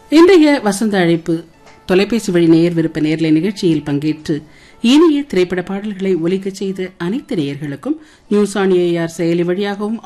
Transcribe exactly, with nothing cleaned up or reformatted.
இன்றைய வசந்த அழைப்பு தொலைபேசி வழி நேயர் விருப்ப நேர்லை நிகழ்ச்சியில் பங்கேற்று இனிய திரைப்பட பாடல்களை ஒலிக்கச் செய்த அனைத்து நேயர்களுக்கும் நியூஸ் ஆன் ஏஆர் செயலி வழியாகவும்